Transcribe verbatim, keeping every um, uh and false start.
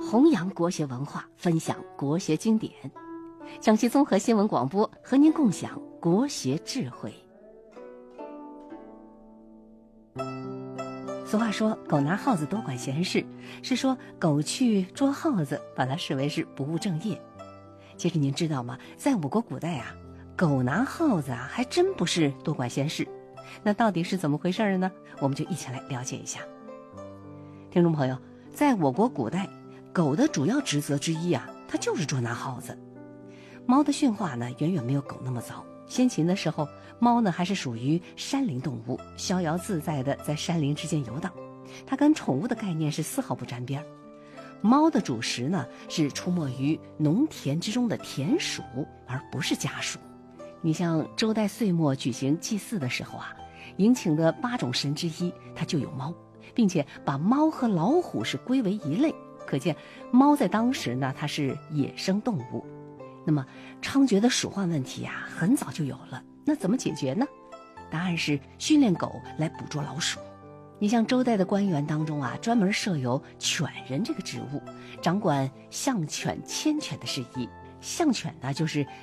弘扬国学文化，分享国学经典。江西综合新闻广播和您共享国学智慧。俗话说，狗拿耗子多管闲事，是说狗去捉耗子，把它视为是不务正业。其实您知道吗？在我国古代啊，狗拿耗子啊，还真不是多管闲事。那到底是怎么回事呢？我们就一起来了解一下。听众朋友，在我国古代，狗的主要职责之一啊，它就是捉拿耗子。猫的驯化呢，远远没有狗那么早。先秦的时候，猫呢还是属于山林动物，逍遥自在的在山林之间游荡，它跟宠物的概念是丝毫不沾边。猫的主食呢是出没于农田之中的田鼠，而不是家鼠。你像周代岁末举行祭祀的时候啊，迎请的八种神之一，它就有猫，并且把猫和老虎是归为一类，可见猫在当时呢，它是野生动物。那么猖獗的鼠患问题啊，很早就有了。那怎么解决呢？答案是训练狗来捕捉老鼠。你像周代的官员当中啊，专门设有犬人这个职务，掌管相犬牵犬的事宜。相犬呢，就是